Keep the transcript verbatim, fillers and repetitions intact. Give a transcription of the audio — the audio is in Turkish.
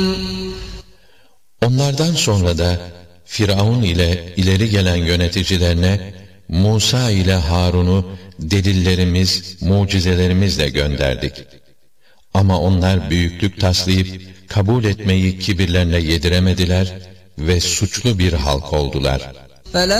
Onlardan sonra da Firavun ile ileri gelen yöneticilerine Musa ile Harun'u delillerimiz, mucizelerimizle gönderdik. Ama onlar büyüklük taslayıp kabul etmeyi kibirlerine yediremediler ve suçlu bir halk oldular.